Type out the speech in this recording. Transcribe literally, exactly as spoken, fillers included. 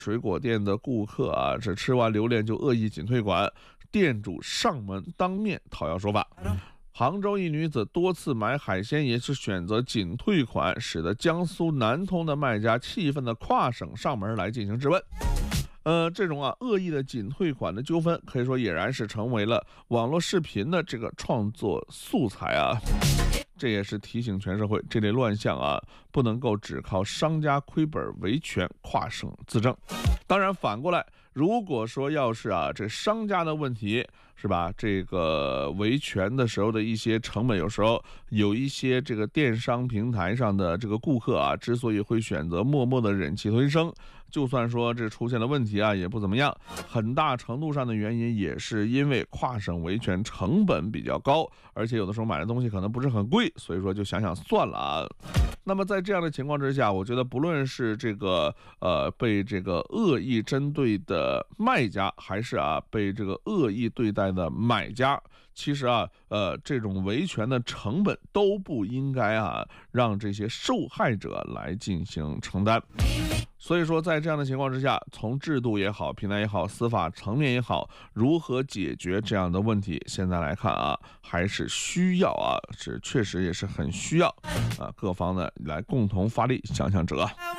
水果店的顾客啊，这吃完榴莲就恶意仅退款，店主上门当面讨要说法。杭州一女子多次买海鲜也是选择仅退款，使得江苏南通的卖家气愤的跨省上门来进行质问。呃，这种啊恶意的仅退款的纠纷，可以说俨然是成为了网络视频的这个创作素材啊。这也是提醒全社会，这类乱象啊，不能够只靠商家亏本维权跨省自证。当然，反过来，如果说要是啊这商家的问题是吧，这个维权的时候的一些成本，有时候有一些这个电商平台上的这个顾客啊，之所以会选择默默的忍气吞声，就算说这出现了问题啊，也不怎么样，很大程度上的原因也是因为跨省维权成本比较高，而且有的时候买的东西可能不是很贵，所以说就想想算了啊。那么在这样的情况之下，我觉得不论是这个呃被这个恶意针对的卖家，还是啊被这个恶意对待的买家，其实啊呃这种维权的成本都不应该啊让这些受害者来进行承担。所以说在这样的情况之下，从制度也好，平台也好，司法层面也好，如何解决这样的问题，现在来看啊还是需要啊是确实也是很需要啊各方呢来共同发力，想想辙。